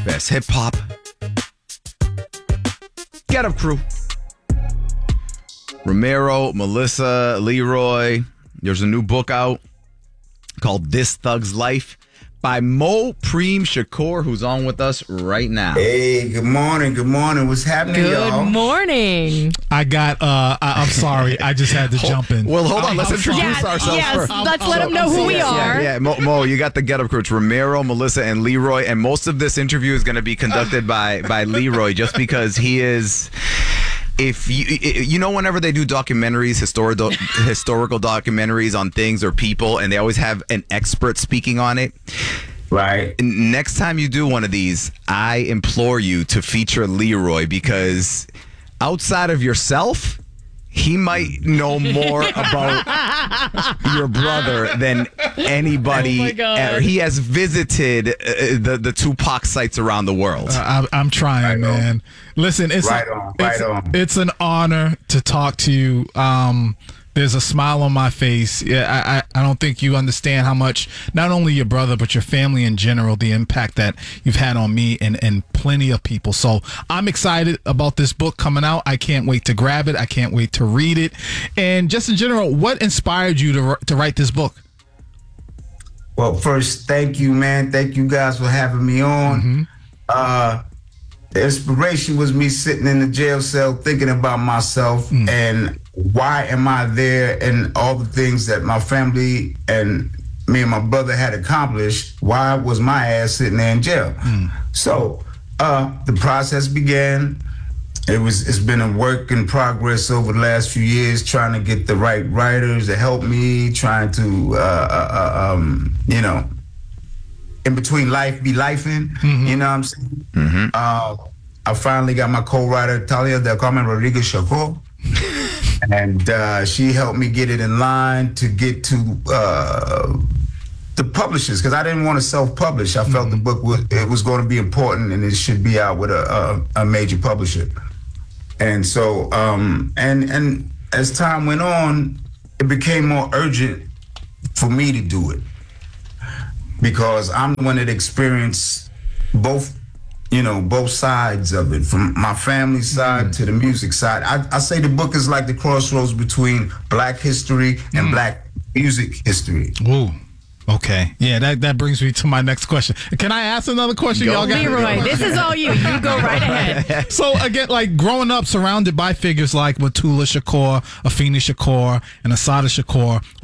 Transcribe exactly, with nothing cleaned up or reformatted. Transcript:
Best hip hop. Get Up Crew. Romero, Melissa, Leroy. There's a new book out called This Thug's Life by Mo Preem Shakur, who's on with us right now. Hey, good morning, good morning. What's happening, Good y'all? morning. I got, uh, I, I'm sorry. I just had to jump in. Well, hold on. I'm- Let's I'm introduce sorry. Yeah, ourselves yes, first. let's let them know who we Yes, are. Yeah, yeah. Mo, Mo, you got the Get Up Crew. It's Romero, Melissa, and Leroy. And most of this interview is going to be conducted by, by Leroy just because he is... If you you know, whenever they do documentaries, historical historical documentaries on things or people, and they always have an expert speaking on it. Right. Next time you do one of these, I implore you to feature Leroy, because outside of yourself, he might know more about your brother than anybody. Oh my God. ever. He has visited uh, the the Tupac sites around the world. I, I'm trying, Right on. man. Listen, it's Right on, right it's, on. it's an honor to talk to you. Um, there's a smile on my face. Yeah, I, I, I don't think you understand how much not only your brother but your family in general, the impact that you've had on me and, and plenty of people. So I'm excited about this book coming out. I can't wait to grab it. I can't wait to read it. And just in general, what inspired you to to write this book? Well, first, thank you, man. Thank you guys for having me on. Mm-hmm. Uh, the inspiration was me sitting in the jail cell thinking about myself Mm. and why am I there, and all the things that my family and me and my brother had accomplished. Why was my ass sitting there in jail? Mm. So uh, the process began. It was. It's been a work in progress over the last few years, trying to get the right writers to help me, trying to, uh, uh, um, you know, in between life be lifing. You know what I'm saying? Mm-hmm. Uh, I finally got my co-writer Talia Del Carmen Rodriguez Shakur, and uh, she helped me get it in line to get to uh, the publishers, because I didn't want to self-publish. I felt the book was it was going to be important and it should be out with a, a, a major publisher. And so, um, and and as time went on, it became more urgent for me to do it, because I'm the one that experienced both, you know, both sides of it, from my family side to the music side. I, I say the book is like the crossroads between Black history and Black music history. Ooh. Okay. Yeah, that, that brings me to my next question. Can I ask another question? Go. Y'all got Leroy, this is all you. You go right ahead. So again, like growing up surrounded by figures like Matula Shakur, Afeni Shakur, and Asada Shakur,